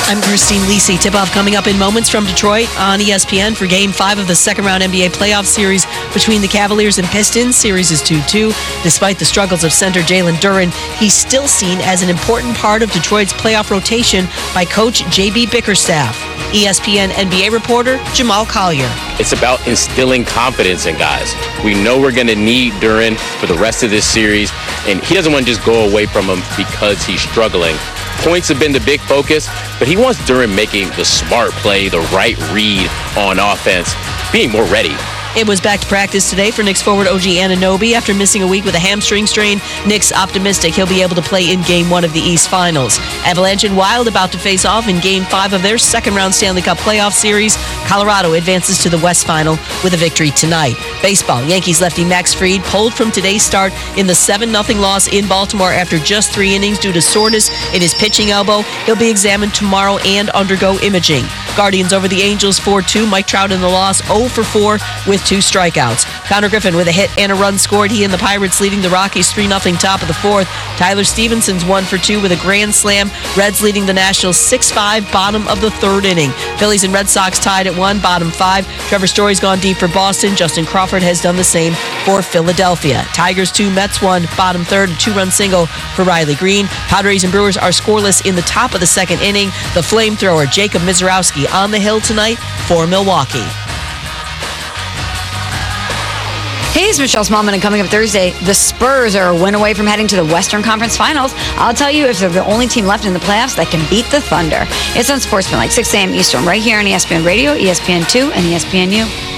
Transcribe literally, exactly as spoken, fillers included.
I'm Christine Lisi. Tip-off coming up in moments from Detroit on E S P N for Game five of the second-round N B A playoff series between the Cavaliers and Pistons. Series is two two. Despite the struggles of center Jalen Duren, he's still seen as an important part of Detroit's playoff rotation by coach J B Bickerstaff. E S P N N B A reporter Jamal Collier. It's about instilling confidence in guys. We know we're going to need Duren for the rest of this series, and he doesn't want to just go away from him because he's struggling. Points have been the big focus, but he wants Duren making the smart play, the right read on offense, being more ready. It was back to practice today for Knicks forward O G Anunoby. After missing a week with a hamstring strain, Knicks optimistic he'll be able to play in Game one of the East Finals. Avalanche and Wild about to face off in Game five of their second-round Stanley Cup playoff series. Colorado advances to the West Final with a victory tonight. Baseball, Yankees lefty Max Fried pulled from today's start in the seven nothing loss in Baltimore after just three innings due to soreness in his pitching elbow. He'll be examined tomorrow and undergo imaging. Guardians over the Angels four two. Mike Trout in the loss oh for four with two strikeouts. Connor Griffin with a hit and a run scored. He and the Pirates leading the Rockies three nothing top of the fourth. Tyler Stevenson's one for two with a grand slam. Reds leading the Nationals six five bottom of the third inning. Phillies and Red Sox tied at one, bottom five. Trevor Story's gone deep for Boston. Justin Crawford has done the same for Philadelphia. Tigers two, Mets one, bottom third, a two-run single for Riley Green. Padres and Brewers are scoreless in the top of the second inning. The flamethrower Jacob Mizorowski on the hill tonight for Milwaukee. Hey, it's Michelle Smallman, and coming up Thursday, the Spurs are a win away from heading to the Western Conference Finals. I'll tell you if they're the only team left in the playoffs that can beat the Thunder. It's on Sportsman, like six a.m. Eastern, right here on E S P N Radio, E S P N two, and E S P N U.